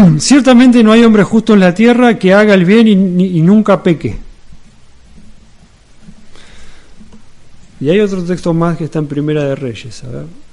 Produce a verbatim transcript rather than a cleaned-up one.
Ciertamente no hay hombre justo en la tierra que haga el bien y, y nunca peque. Y hay otro texto más que está en Primera de Reyes, a ver.